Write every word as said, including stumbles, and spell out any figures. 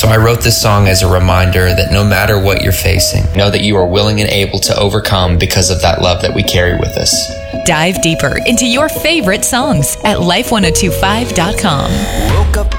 So I wrote this song as a reminder that no matter what you're facing, know that you are willing and able to overcome because of that love that we carry with us. Dive deeper into your favorite songs at life ten twenty-five dot com.